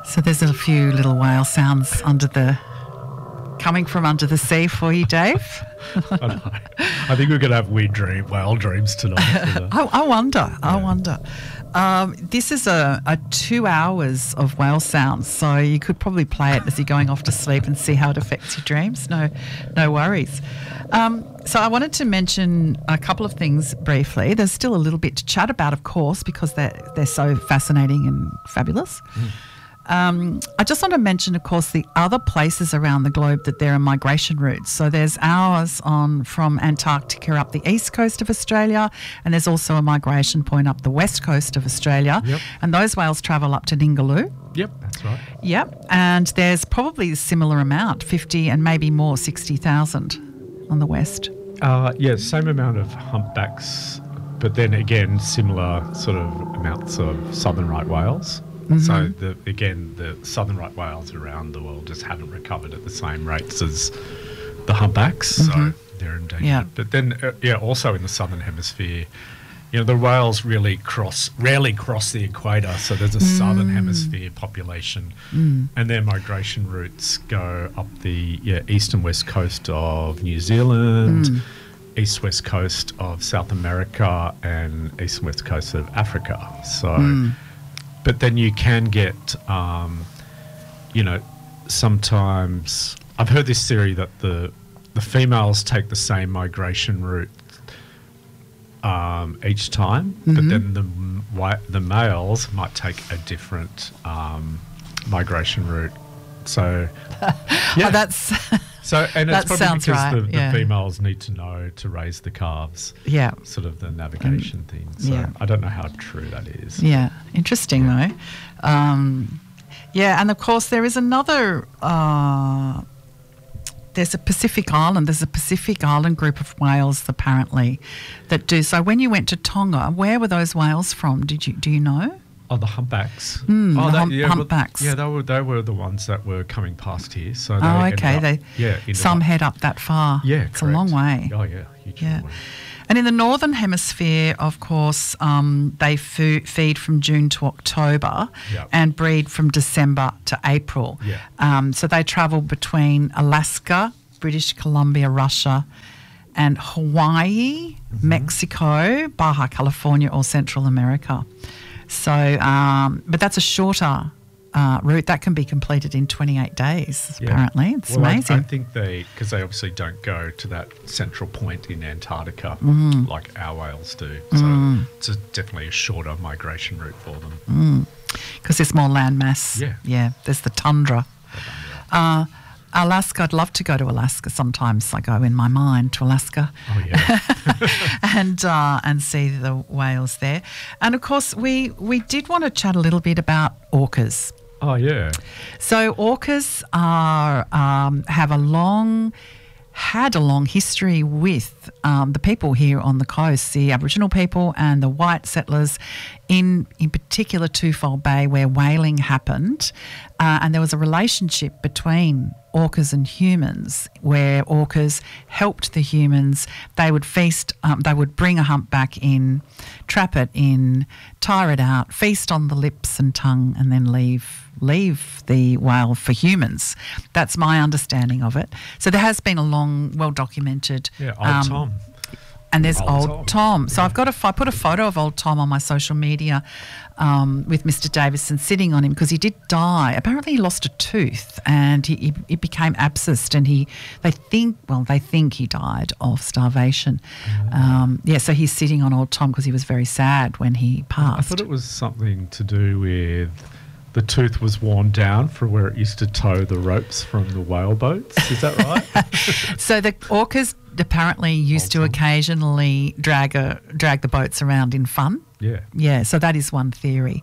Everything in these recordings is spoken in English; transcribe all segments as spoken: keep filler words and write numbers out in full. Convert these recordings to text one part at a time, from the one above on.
So there's a few little whale sounds under the coming from under the sea for you, Dave. I, know. I think we're going to have weird dream, whale dreams tonight. I, I wonder. Yeah. I wonder. Um, this is a, a two hours of whale sounds, so you could probably play it as you're going off to sleep and see how it affects your dreams. No, no worries. Um, so I wanted to mention a couple of things briefly. There's still a little bit to chat about, of course, because they're they're so fascinating and fabulous. Mm. Um, I just want to mention, of course, the other places around the globe that there are migration routes. So there's ours on from Antarctica up the east coast of Australia, and there's also a migration point up the west coast of Australia. Yep. And those whales travel up to Ningaloo. Yep, that's right. Yep, and there's probably a similar amount, fifty and maybe more, sixty thousand on the west. Uh, yeah, same amount of humpbacks, but then again, similar sort of amounts of southern right whales. Mm-hmm. So, the, again, the southern right whales around the world just haven't recovered at the same rates as the humpbacks, mm-hmm. so they're endangered. Yeah. But then, uh, yeah, also in the southern hemisphere, you know, the whales really cross, rarely cross the equator, so there's a mm. southern hemisphere population, mm. and their migration routes go up the yeah, east and west coast of New Zealand, mm. east-west coast of South America, and east and west coast of Africa. So... Mm. But then you can get, um, you know, sometimes I've heard this theory that the the females take the same migration route um, each time, mm-hmm. but then the the males might take a different um, migration route. So, yeah, oh, that's so, and it's probably because right. the, the yeah. females need to know to raise the calves. Yeah, sort of the navigation um, thing. So yeah. I don't know how true that is. Yeah, interesting yeah. though. Um, yeah, and of course there is another. Uh, there's a Pacific Island. There's a Pacific Island group of whales apparently that do. So when you went to Tonga, where were those whales from? Did you do you know? Oh, the humpbacks. Mm, oh, the that, hump, yeah, humpbacks. Well, yeah, they were they were the ones that were coming past here. So they oh, okay. Up, they yeah, some up. head up that far. Yeah, it's correct. a long way. Oh, yeah, huge yeah. way. And in the northern hemisphere, of course, um, they fo- feed from June to October yep. and breed from December to April. Yeah. Um, so they travel between Alaska, British Columbia, Russia, and Hawaii, mm-hmm. Mexico, Baja California, or Central America. So, um, but that's a shorter uh, route. That can be completed in twenty-eight days, yeah. apparently. It's well, amazing. I, I think they, because they obviously don't go to that central point in Antarctica mm. like our whales do. So mm. it's a, definitely a shorter migration route for them. Because mm. there's more land mass. Yeah. Yeah, there's the tundra. Uh, Alaska, I'd love to go to Alaska. Sometimes I go in my mind to Alaska. Oh, yeah. and uh, and see the whales there. And, of course, we, we did want to chat a little bit about orcas. Oh, yeah. So orcas are um, have a long... had a long history with um, the people here on the coast, the Aboriginal people and the white settlers in in particular Twofold Bay where whaling happened. Uh, and there was a relationship between orcas and humans where orcas helped the humans. They would feast, um, they would bring a humpback in, trap it in, tire it out, feast on the lips and tongue and then leave leave the whale for humans. That's my understanding of it. So there has been a long, well-documented... Yeah, Old um, Tom. And there's Old, Old Tom. Tom. So yeah. I've got a, I put a photo of Old Tom on my social media um, with Mister Davison sitting on him because he did die. Apparently he lost a tooth and he, he, he became abscessed and he, they think, well, they think he died of starvation. Mm. Um, yeah, so he's sitting on Old Tom because he was very sad when he passed. I thought it was something to do with... the tooth was worn down for where it used to tow the ropes from the whale boats. Is that right? So the orcas apparently used to occasionally drag a, drag the boats around in fun. Yeah. Yeah, so that is one theory.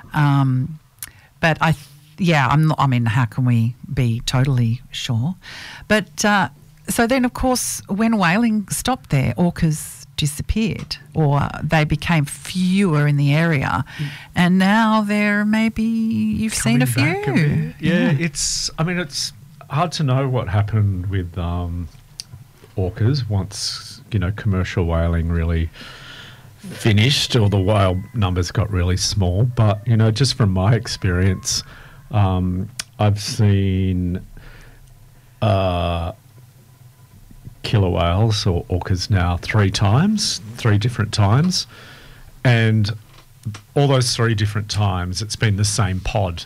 Um, but I, th- yeah, I'm not, I mean, how can we be totally sure? But uh, so then, of course, when whaling stopped there, orcas disappeared or they became fewer in the area mm. and now there maybe you've Coming seen a few. A yeah, yeah, it's, I mean, it's hard to know what happened with um, orcas once, you know, commercial whaling really finished or the whale numbers got really small. But, you know, just from my experience, Um, I've seen uh, killer whales or orcas now three times, three different times. And all those three different times, it's been the same pod.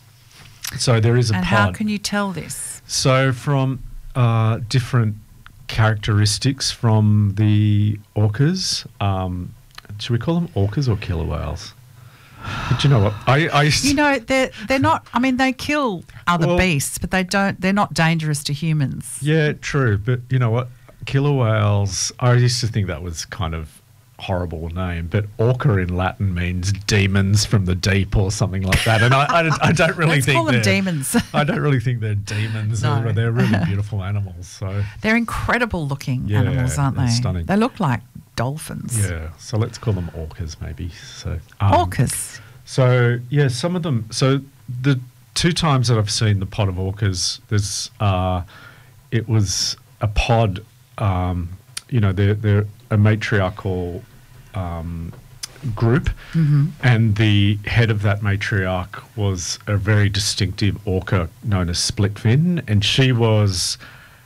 So there is a and pod. how can you tell this? So from uh, different characteristics from the orcas, um, should we call them orcas or killer whales? But you know what? I, I You know, they're they're not. I mean, they kill other Well- beasts, but they don't. They're not dangerous to humans. Yeah, true. But you know what? Killer whales, I used to think that was kind of horrible name, but orca in Latin means demons from the deep or something like that. And I, I, I don't really Let's think call them they're- demons. I don't really think they're demons. No. They're, they're really beautiful animals. So They're incredible looking Yeah, animals, aren't they're they? stunning. They look like dolphins. yeah, so let's call them orcas maybe. So um, Orcas. So yeah, some of them. So the two times that I've seen the pod of orcas, there's uh, it was a pod. Um, you know, they're they're a matriarchal um, group, Mm-hmm. and the head of that matriarch was a very distinctive orca known as Splitfin, and she was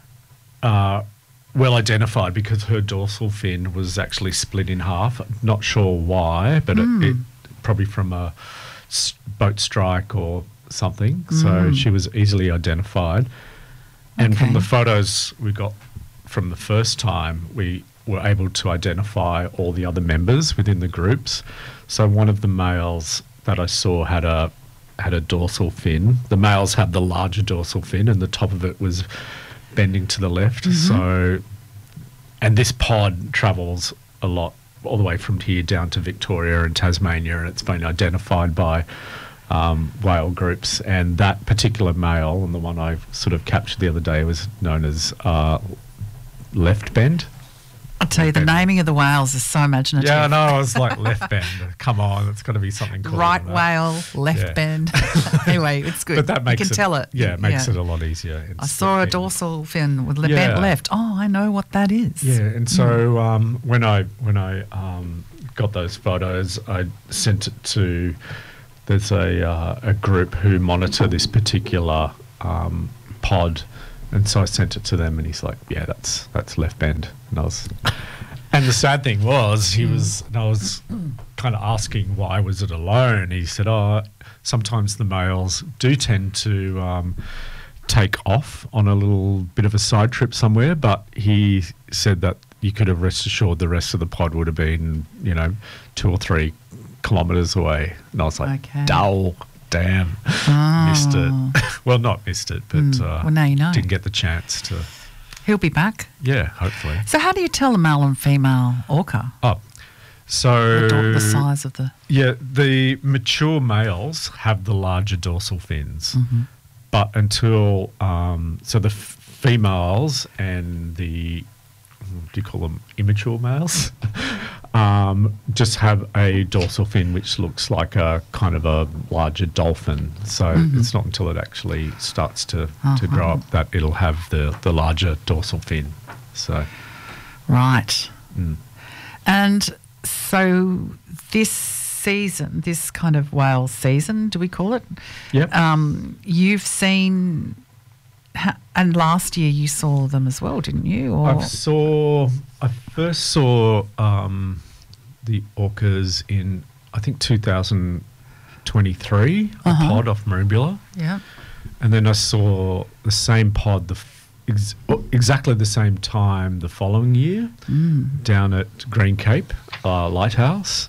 uh, well identified because her dorsal fin was actually split in half. Not sure why, but Mm. it, it probably from a s- boat strike or something. So Mm. she was easily identified, and from Okay. the photos we got from the first time, we were able to identify all the other members within the groups. So one of the males that I saw had a had a dorsal fin. The males had the larger dorsal fin, and the top of it was bending to the left. Mm-hmm. So, and this pod travels a lot, all the way from here down to Victoria and Tasmania, and it's been identified by um, whale groups. And that particular male, and the one I sort of captured the other day, was known as uh, Left Bend. I'll tell you, the Okay. naming of the whales is so imaginative. Yeah, I know. I was like, Left Bend. Come on, it's got to be something cooler Right than that. whale, left Yeah. bend. Anyway, it's good. But that makes you can it, tell it. Yeah, it makes it a lot easier. in I saw a split fin. dorsal fin with le- Yeah. bent left. Oh, I know what that is. Yeah, and so um, when I when I um, got those photos, I sent it to. There's a uh, a group who monitor this particular um, pod, and so I sent it to them, and he's like, "Yeah, that's that's Left Bend," and I was. And the sad thing was, he was. And I was kind of asking why was it alone. He said, "Oh, sometimes the males do tend to." Um, take off on a little bit of a side trip somewhere, but he said that you could have rest assured the rest of the pod would have been, you know, two or three kilometres away. And I was like, Okay. dull, damn, Oh. missed it. Well, not missed it, but Mm. uh, Well, now you know. didn't get the chance to, He'll be back. yeah, hopefully. So how do you tell a male and female orca? Oh, so The, dor- the size of the... yeah, the mature males have the larger dorsal fins. Mhm. But until um, so the f- females and the what do you call them, immature males, um, just have a dorsal fin which looks like a kind of a larger dolphin. So Mhm. it's not until it actually starts to, Uh-huh. to grow up that it'll have the, the larger dorsal fin. So Right. mm. And so this season, this kind of whale season, do we call it? Yep. Um, you've seen, ha- and last year you saw them as well, didn't you? Or I saw. I first saw um, the orcas in I think two thousand twenty-three, Uh-huh. a pod off Merimbula, yeah. and then I saw the same pod the f- ex- oh, exactly the same time the following year Mm. down at Green Cape uh, Lighthouse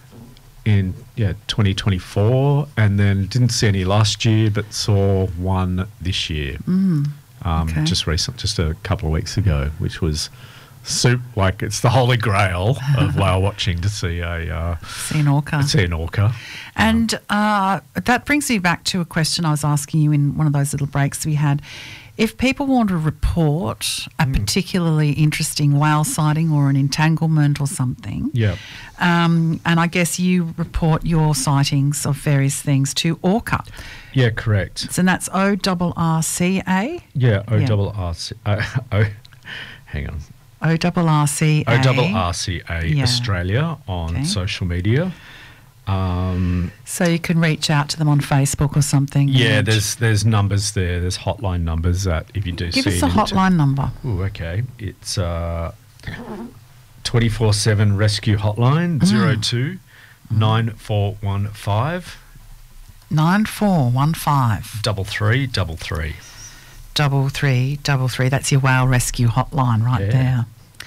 in yeah twenty twenty-four, and then didn't see any last year, but saw one this year. Mm. Um, Okay. just recent, just a couple of weeks ago, which was soup like it's the holy grail of whale watching to see a uh, See an orca. see an orca. And uh, that brings me back to a question I was asking you in one of those little breaks we had. If people want to report a Mm. particularly interesting whale sighting or an entanglement or something, Yeah, um, and I guess you report your sightings of various things to Orca. yeah, correct. So that's O R R C A? Yeah, O Yeah. double R C. Uh, O, hang on, O R R C A. O double R C A Yeah. Australia on Okay. social media, Um, So you can reach out to them on Facebook or something. yeah, and there's there's numbers there. There's hotline numbers that if you do Give see us the it, hotline number. Oh, okay. It's uh, twenty-four seven rescue hotline, zero two nine four one five nine four one five double three double three. double three double three. That's your whale rescue hotline right Yeah. there.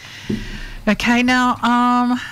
Okay, now um,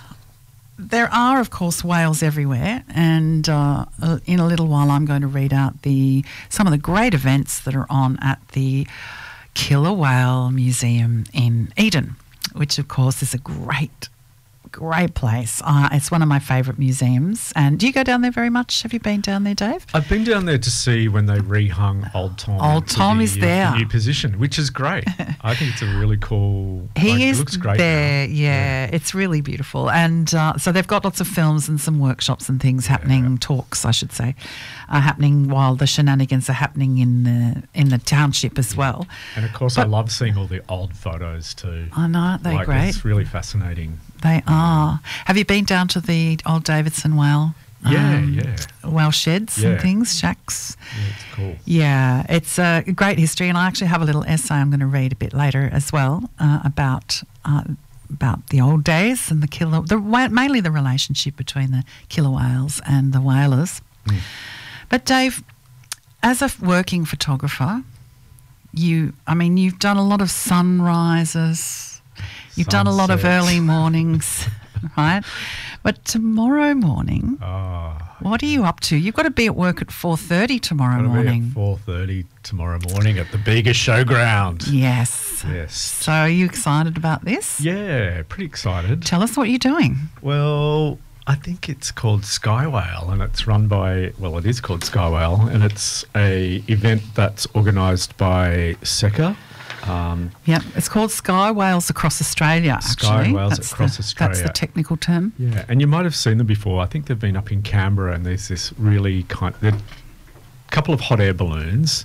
there are, of course, whales everywhere, and uh, uh, in a little while I'm going to read out the some of the great events that are on at the Killer Whale Museum in Eden, which, of course, is a great, great place. Uh, it's one of my favourite museums. And do you go down there very much? Have you been down there, Dave? I've been down there to see when they rehung Old Tom. Old into Tom the, is uh, there. New position, which is great. I think it's a really cool. He like, is it looks great there, now. yeah, It's really beautiful, and uh, so they've got lots of films and some workshops and things happening, talks, I should say, are happening while the shenanigans are happening in the in the township as well. And of course, I But- love seeing all the old photos too. I know, aren't they like, great? It's really fascinating. They are. Have you been down to the old Davidson whale? Yeah, um, yeah. Whale sheds Yeah. and things, shacks. Yeah, it's cool. Yeah, it's a great history, and I actually have a little essay I'm going to read a bit later as well uh, about uh, about the old days and the killer, the wha- mainly the relationship between the killer whales and the whalers. Mm. But Dave, as a working photographer, you, I mean, you've done a lot of sunrises, you've done a lot of Sunsets. early mornings, right? But tomorrow morning, Oh, what are you up to? You've got to be at work at four thirty tomorrow It'll be morning. at four thirty tomorrow morning at the Bega Showground. Yes. Yes. So are you excited about this? Yeah, pretty excited. Tell us what you're doing. Well, I think it's called Sky Whale, and it's run by, well, it is called Sky Whale, and it's a event that's organised by SECA. Um, Yeah, it's called Sky Whales Across Australia, actually. Sky Whales That's Across the, Australia. That's the technical term. yeah, and you might have seen them before. I think they've been up in Canberra, and there's this really kind of, a couple of hot air balloons,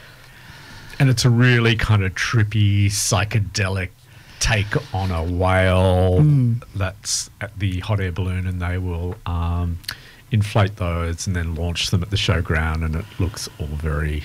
and it's a really kind of trippy, psychedelic take on a whale that's at the hot air balloon, and they will um, inflate those and then launch them at the showground, and it looks all very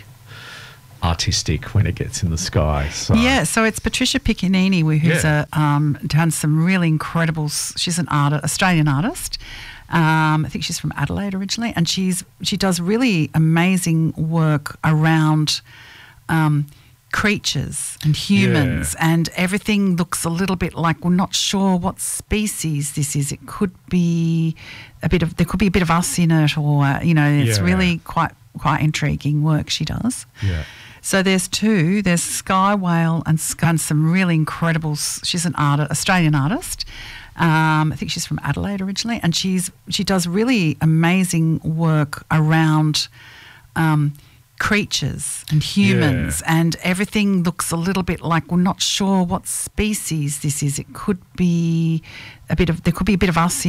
artistic when it gets in the sky. So Yeah, so it's Patricia Piccinini, who's Yeah. a, um, done some really incredible. s- She's an artist, Australian artist. Um, I think she's from Adelaide originally, and she's she does really amazing work around um, creatures and humans, Yeah. and everything looks a little bit like we're not sure what species this is. It could be a bit of there could be a bit of us in it, or uh, you know, it's Yeah. really quite quite intriguing work she does. Yeah. So there's two. There's Sky Whale and, Sky, and some really incredible. s- She's an artist, Australian artist. Um, I think she's from Adelaide originally, and she's she does really amazing work around um, creatures and humans, Yeah. and everything looks a little bit like we're not sure what species this is. It could be a bit of there could be a bit of us in